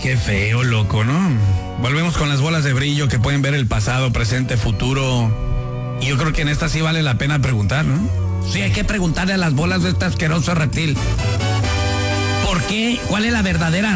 Qué feo, loco, ¿no? Volvemos con las bolas de brillo que pueden ver el pasado, presente, futuro. Y yo creo que en esta sí vale la pena preguntar, ¿no? Sí, hay que preguntarle a las bolas de este asqueroso reptil. ¿Por qué? ¿Cuál es la verdadera